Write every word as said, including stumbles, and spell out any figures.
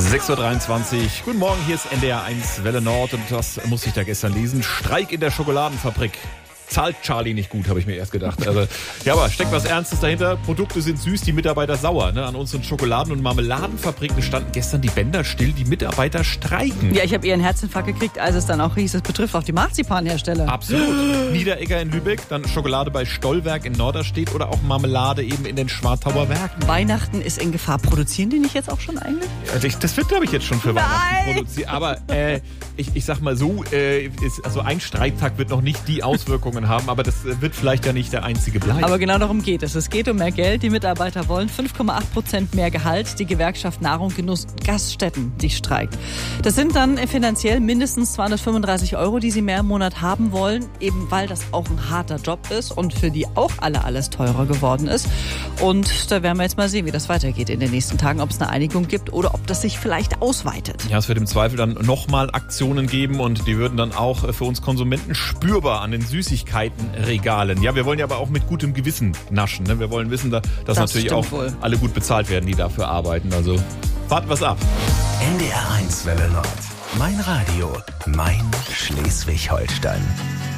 sechs Uhr dreiundzwanzig. Guten Morgen, hier ist N D R eins Welle Nord und das musste ich da gestern lesen. Streik in der Schokoladenfabrik. Zahlt Charlie nicht gut, habe ich mir erst gedacht. Also, ja, aber steckt was Ernstes dahinter. Produkte sind süß, die Mitarbeiter sauer. Ne? An unseren Schokoladen- und Marmeladenfabriken standen gestern die Bänder still, die Mitarbeiter streiken. Ja, ich habe eher einen Herzinfarkt gekriegt, als es dann auch hieß, es betrifft auch die Marzipanhersteller. Absolut. Niederegger in Lübeck, dann Schokolade bei Stollwerk in Norderstedt oder auch Marmelade eben in den Schwartauer Werken. Weihnachten ist in Gefahr. Produzieren die nicht jetzt auch schon eigentlich? Ja, das wird, glaube ich, jetzt schon für Nein. Weihnachten produziert. Aber äh, ich, ich sag mal so, äh, ist, also ein Streiktag wird noch nicht die Auswirkungen haben, aber das wird vielleicht ja nicht der einzige bleiben. Aber genau darum geht es. Es geht um mehr Geld. Die Mitarbeiter wollen fünf Komma acht Prozent mehr Gehalt. Die Gewerkschaft Nahrung, Genuss, Gaststätten, die streikt. Das sind dann finanziell mindestens zweihundertfünfunddreißig Euro, die sie mehr im Monat haben wollen, eben weil das auch ein harter Job ist und für die auch alle alles teurer geworden ist. Und da werden wir jetzt mal sehen, wie das weitergeht in den nächsten Tagen, ob es eine Einigung gibt oder ob das sich vielleicht ausweitet. Ja, es wird im Zweifel dann nochmal Aktionen geben und die würden dann auch für uns Konsumenten spürbar an den Süßigkeitenregalen. Ja, wir wollen ja aber auch mit gutem Gewissen naschen. Ne? Wir wollen wissen, dass das natürlich auch wohl. alle gut bezahlt werden, die dafür arbeiten. Also warten wir's ab. N D R eins Welle Nord. Mein Radio, mein Schleswig-Holstein.